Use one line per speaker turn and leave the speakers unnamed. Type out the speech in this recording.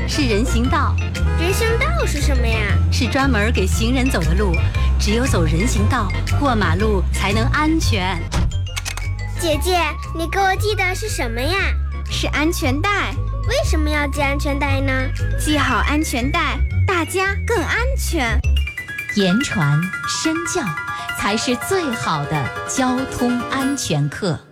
是人行道。
人行道是什么呀？
是专门给行人走的路，只有走人行道，过马路才能安全。
姐姐，你给我系的是什么呀？
是安全带。
为什么要系安全带呢？
系好安全带，大家更安全。
言传身教才是最好的交通安全课。